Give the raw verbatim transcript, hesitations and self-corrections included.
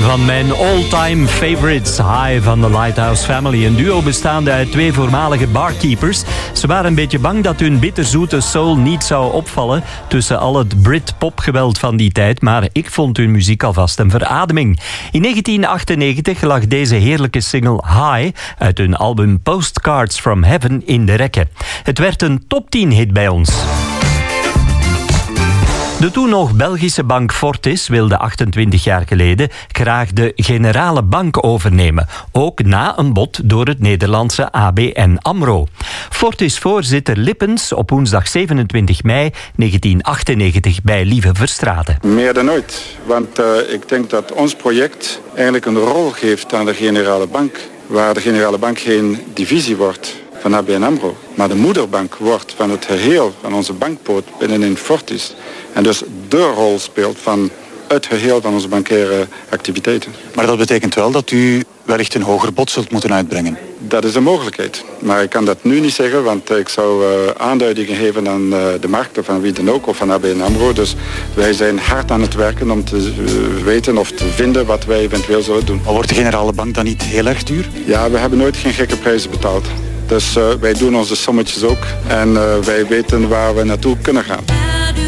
van mijn all-time favorites, High van de Lighthouse Family. Een duo bestaande uit twee voormalige barkeepers. Ze waren een beetje bang dat hun bitterzoete soul niet zou opvallen tussen al het Brit-popgeweld van die tijd, maar ik vond hun muziek alvast een verademing. In negentien achtennegentig lag deze heerlijke single High uit hun album Postcards from Heaven in de rekken. Het werd een top tien hit bij ons. De toen nog Belgische bank Fortis wilde achtentwintig jaar geleden graag de Generale Bank overnemen. Ook na een bod door het Nederlandse A B N AMRO. Fortis-voorzitter Lippens op woensdag zevenentwintig mei negentien achtennegentig bij Lieve Verstraeten. Meer dan ooit, want uh, ik denk dat ons project eigenlijk een rol geeft aan de Generale Bank. Waar de Generale Bank geen divisie wordt van A B N AMRO, maar de moederbank wordt van het geheel van onze bankpoot binnenin Fortis. En dus de rol speelt van het geheel van onze bankaire activiteiten. Maar dat betekent wel dat u wellicht een hoger bod zult moeten uitbrengen. Dat is een mogelijkheid. Maar ik kan dat nu niet zeggen, want ik zou uh, aanduidingen geven aan uh, de markten van wie dan ook of van A B N AMRO. Dus wij zijn hard aan het werken om te uh, weten of te vinden wat wij eventueel zullen doen. Maar wordt de Generale Bank dan niet heel erg duur? Ja, we hebben nooit geen gekke prijzen betaald. Dus uh, wij doen onze sommetjes ook en uh, wij weten waar we naartoe kunnen gaan.